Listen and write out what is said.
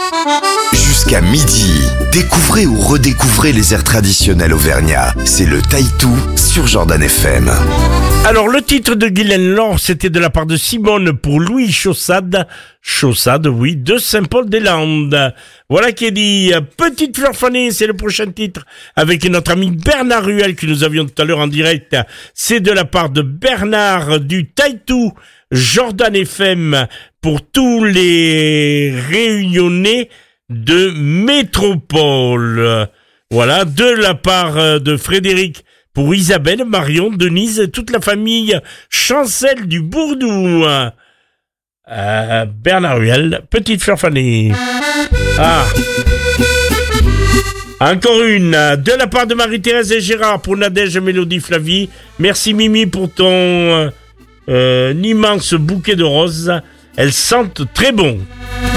Jusqu'à midi, découvrez ou redécouvrez les airs traditionnels auvergnats. C'est le Taïtou sur Jordan FM. Alors, le titre de Guylaine Laure, c'était de la part de Simone pour Louis Chaussade. Chaussade, oui, de Saint-Paul-des-Landes. Voilà qui est dit. Petite fleur fanée, c'est le prochain titre. Avec notre ami Bernard Ruel, que nous avions tout à l'heure en direct. C'est de la part de Bernard du Taïtou, Jordan FM, pour tous les réunionnais de métropole. Voilà, de la part de Frédéric pour Isabelle, Marion, Denise et toute la famille Chancel du Bourdou. Bernard Ruel, petite fleur fanée. Encore une, de la part de Marie-Thérèse et Gérard pour Nadège, Mélodie, Flavie. Merci Mimi pour ton immense bouquet de roses. Elles sentent très bon.